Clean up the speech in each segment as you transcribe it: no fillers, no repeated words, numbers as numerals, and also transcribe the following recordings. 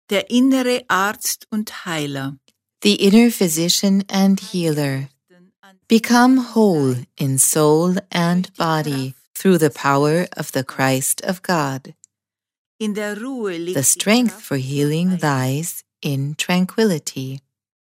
der innere Arzt und Heiler. The inner physician and healer. Become whole in soul and body through the power of the Christ of God. In der Ruhe liegt The die strength Kraft for des healing Heils. lies in tranquility.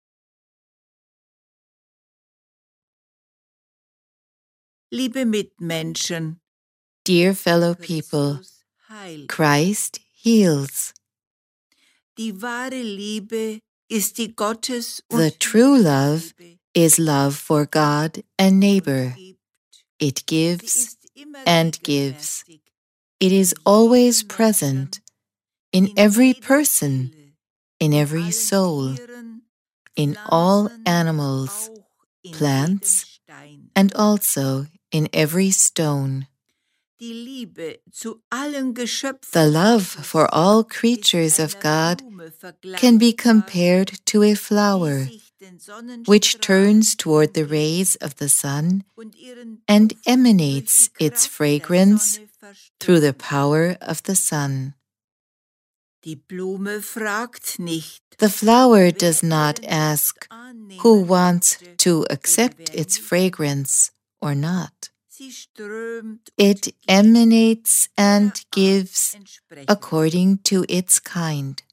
Liebe Mitmenschen, Dear fellow people, Christus heilt. Christ heals. Die wahre Liebe ist die Gottes- und The true love Menschenliebe. is love for God and neighbor. Gibt. It Sie gives ist immer and gives. gegenwärtig. It is always present in every person, in every allen soul, Tieren, in all Pflanzen, animals, auch in plants, jedem Stein. and also in every stone. Die Liebe zu allen Geschöpfen The love Gottes for all ist creatures of einer God Blume can be vergleichbar, compared to a die flower, sich den which turns Sonnenstrahlen toward the hingibt rays of the sun und ihren and Duft emanates durch die its Kraft der fragrance Sonne through the verströmt. power of the sun. Die Blume fragt nicht, The flower wer does not ihren Duft ask annehmen who wants möchte to oder accept wer its nicht. fragrance or not. Sie strömt und It gibt emanates ihrer and Art gives entsprechend. according to its kind.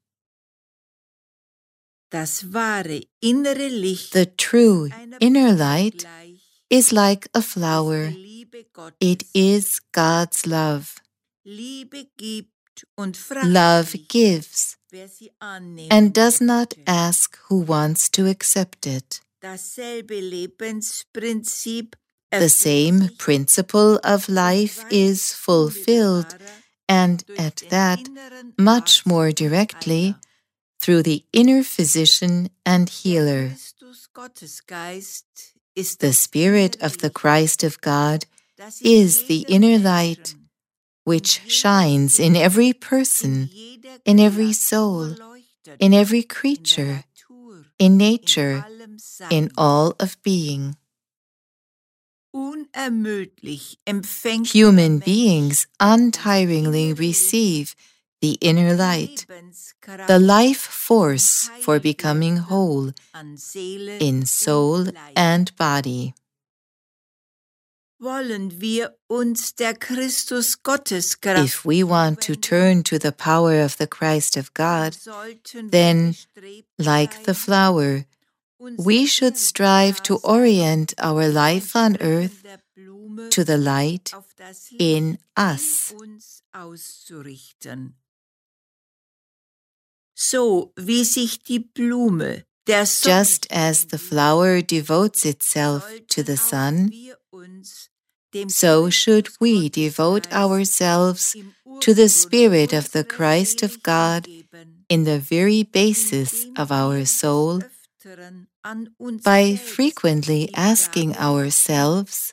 Das wahre innere Licht The true einer inner Blume light gleich is like a ist die flower. Liebe Gottes. It is God's love. Liebe gibt und fragt Love nicht, gives wer sie annehmen and does not möchte. ask who wants to accept it. Dasselbe Lebensprinzip The erfüllt same sich principle of life weit is fulfilled, unmittelbarer and durch at den that, inneren much Arzt more und directly, Heiler. through the inner physician and Der healer. Christus Gottesgeist ist The das Spirit innere of the Licht, Christ of God das in is the jedem inner light, Menschen, which in jeder shines in Seele, every in person, jeder in every Kreatur soul, leuchtet, in every in der creature, Natur, in in nature, allem in Sein. all of being. Unermüdlich empfängt der Human Mensch beings das untiringly innere Licht, receive the inner die light, Lebenskraft the life zum force for becoming Heilwerden whole an Seele in soul und Leib. and body. Wollen wir uns der Christus Gotteskraft If we want to zuwenden, turn to the power of the Christ of dann God, sollten wir then, bestrebt like the sein, flower, unser we should strive to Erdendasein orient our life on entsprechend earth der Blume to the light auf das in Licht us. in uns auszurichten. So wie sich die Blume der Sonne Just as the flower devotes itself to the sollten auch sun, wir uns dem so should Christus we devote Gottesgeist ourselves im to the Urgrund Spirit of the unserer Christ Seele of God hingeben, in the very basis indem of wir our des soul Öfteren an uns by selbst frequently die asking Frage richten, ourselves,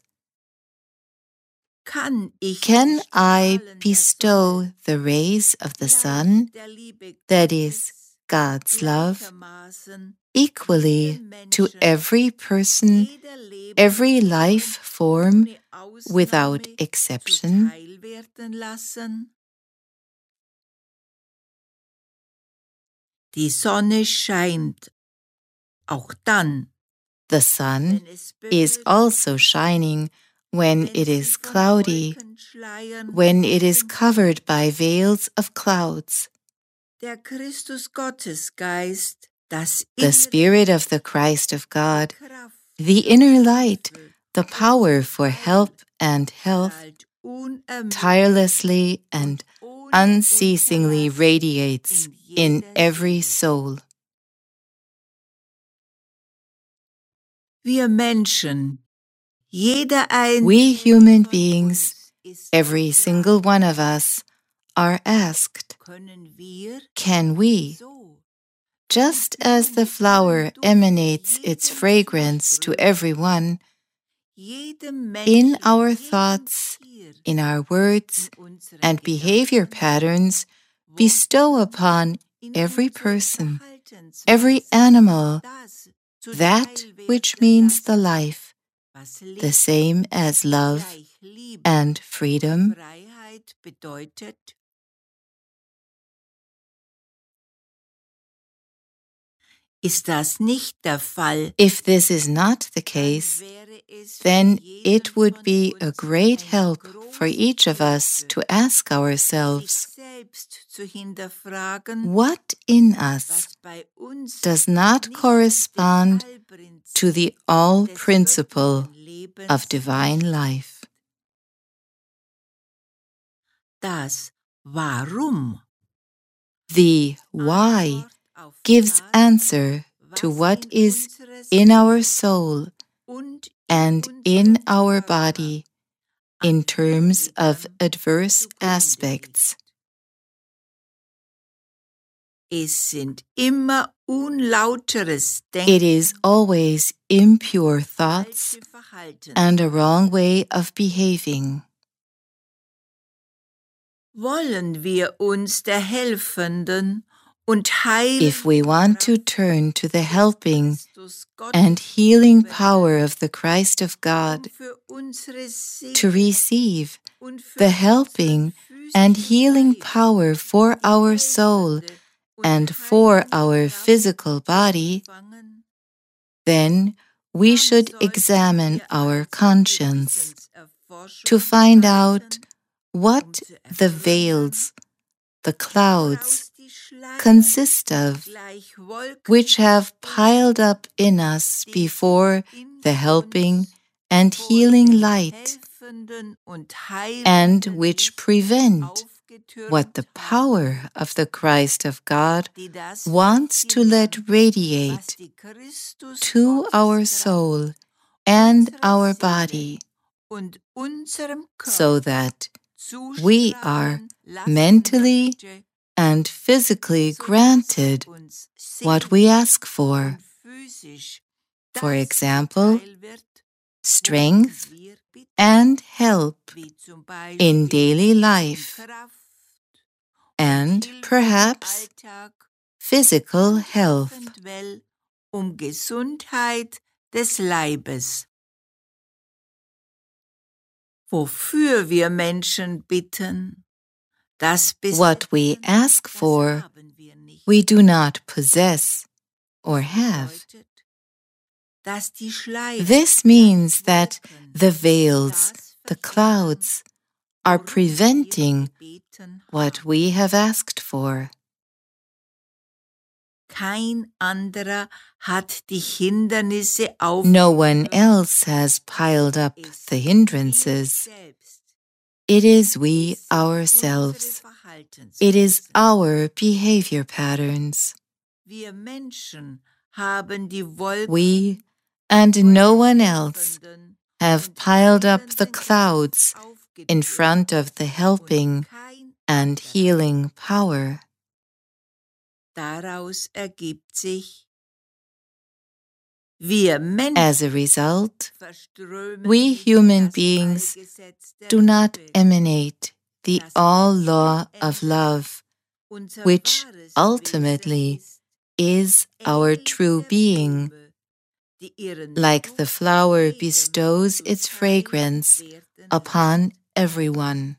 kann ich die can I Strahlen der bestow Sonne the rays of the gleich sun, der Liebe that is, Gottes God's love, gleichermaßen equally jedem to Menschen, every person, jeder every Lebensform life form, ohne without Ausnahme exception? zuteil werden lassen? Die Sonne scheint auch dann, The sun wenn es is bewölkt also ist, shining when wenn it sie is von cloudy, Wolkenschleiern when it is umgeben covered ist. by veils of clouds. Der Christus Gottesgeist, das The innere Spirit of Licht, the Christ of die God, Kraft the für inner light, Hilfe the und power zum for Heil, help and health, strahlt unermüdlich tirelessly and und ohne unceasingly Unterlass radiates in jeder every Seele. soul. Wir Menschen, jeder We einzelne human von beings, uns ist every single one of us, are asked, können wir can we, so just as the flower emanates its fragrance to everyone, jedem in Menschen, our jedem thoughts, Tier, in our words, in unseren and behavior Gedanken, patterns, bestow Worten, upon in every unserer person, every Verhaltensweise animal, das that zuteil which werden means the lassen, life, was the Licht same as love gleich Liebe and und freedom? Freiheit bedeutet? Ist das nicht der Fall, If this is not the case, then it would be a great help for each of us to ask ourselves, what in us does not correspond to the all principle of divine life? Das Warum The why gives answer to what is in our soul and in our body in terms of adverse aspects. Es sind immer unlauteres It is always impure thoughts and a wrong way of behaving. Wollen wir uns der helfenden und heilenden If we want to turn to the helping and healing power of the Christ of God, to receive the helping and healing power for our soul and for our physical body, then we should examine our conscience to find out what the veils, the clouds, consist of, which have piled up in us before the helping and healing light, and which prevent what the power of the Christ of God wants to let radiate to our soul and our body, so that we are mentally and physically granted what we ask for. For example, strength and help in daily life, and perhaps physical health. Gesundheit des Leibes. Wofür wir Menschen bitten, das what we ask for, we do not possess or have. This means that the veils, the clouds, are preventing what we have asked for. Kein anderer hat die Hindernisse No one else has piled up the hindrances. It is we ourselves. It is our behavior patterns. Wir Menschen haben die Wolken We and no one else have piled up the clouds in front of the helping and healing power. Daraus ergibt sich, wir Menschen, as a result, we human beings do not emanate the all-law of love, which ultimately is our true being, like the flower bestows its fragrance upon everyone.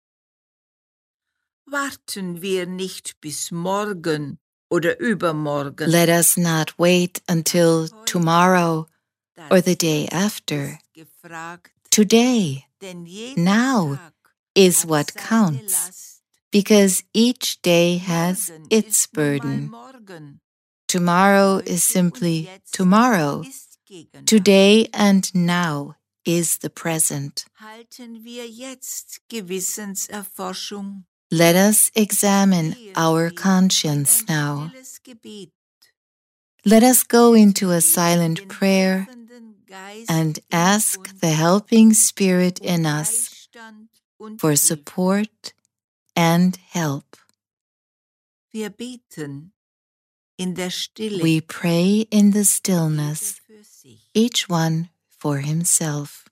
Warten wir nicht bis morgen oder übermorgen. Let us not wait until tomorrow or the day after. Today, now, is what counts, because each day has its burden. Tomorrow is simply tomorrow. Today and now is the present. Halten wir jetzt Gewissenserforschung. Let us examine our conscience now. Let us go into a silent prayer and ask the helping Spirit in us for support and help. Wir beten in der Stille. We pray in the stillness, each one for himself.